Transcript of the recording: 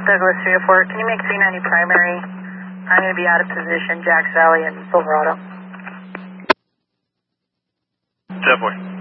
Douglas 304, can you make 390 primary? I'm going to be out of position, Jacks Valley and Silverado. 10-4.